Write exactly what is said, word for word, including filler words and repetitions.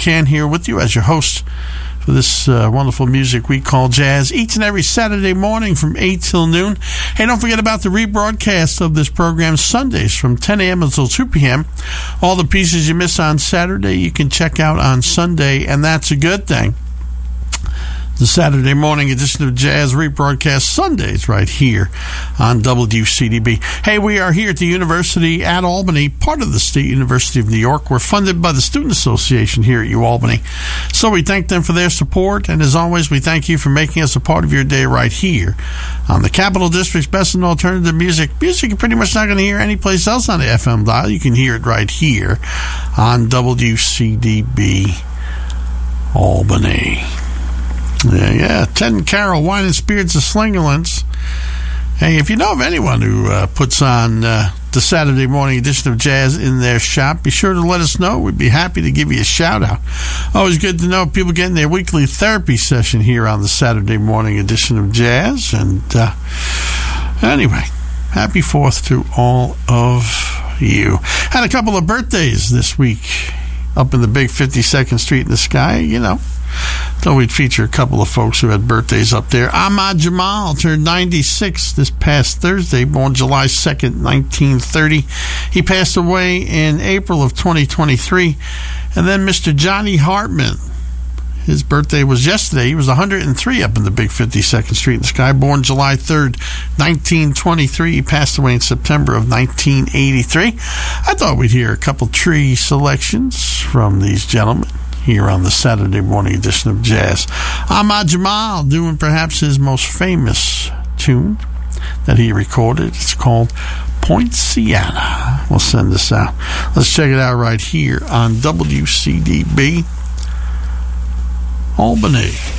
can here with you as your host for this uh, wonderful music we call jazz each and every Saturday morning from eight till noon. Hey, don't forget about the rebroadcast of this program Sundays from ten a.m. until two p.m. All the pieces you miss on Saturday you can check out on Sunday, and that's a good thing. The Saturday morning edition of Jazz rebroadcast Sundays right here on W C D B. Hey, we are here at the University at Albany, part of the State University of New York. We're funded by the Student Association here at UAlbany. So we thank them for their support, and as always, we thank you for making us a part of your day right here on the Capital District's best in alternative music. Music you're pretty much not going to hear anyplace else on the F M dial. You can hear it right here on W C D B Albany. Yeah, yeah. Ted and Carol, Wine and Spirits of Slingerlands. Hey, if you know of anyone who uh, puts on uh, the Saturday morning edition of Jazz in their shop, be sure to let us know. We'd be happy to give you a shout out. Always good to know people getting their weekly therapy session here on the Saturday morning edition of Jazz. And uh, anyway, happy fourth to all of you. Had a couple of birthdays this week up in the big fifty-second Street in the Sky, you know. Thought we'd feature a couple of folks who had birthdays up there. Ahmad Jamal turned ninety-six this past Thursday, born July second, nineteen thirty. He passed away in April of twenty twenty-three. And then Mister Johnny Hartman, his birthday was yesterday. He was one hundred three up in the big fifty-second Street in the Sky, born July third, nineteen twenty-three. He passed away in September of nineteen eighty-three. I thought we'd hear a couple tree selections from these gentlemen here on the Saturday morning edition of Jazz. Ahmad Jamal doing perhaps his most famous tune that he recorded. It's called Poinciana. We'll send this out. Let's check it out right here on W C D B Albany.